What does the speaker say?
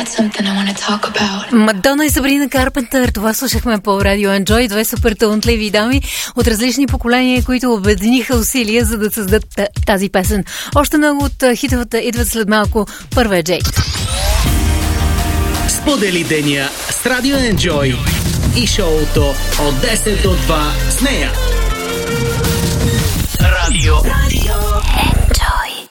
Мадона и Сабрина Карпентър, това слушахме по радио Enjoy, две супер талантливи дами от различни поколения, които обединиха усилия, за да създадат тази песен. Още много от хитовата идват след малко. Първа е Джейд. Сподели деня с радио Enjoy и шоуто от 10 до 2 с нея. Радио